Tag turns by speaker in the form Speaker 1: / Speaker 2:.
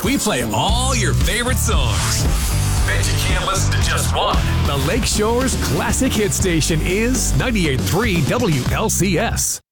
Speaker 1: We play all your favorite songs. Bet you can't listen to just one. The Lakeshore's classic hit station is 98.3 WLCS.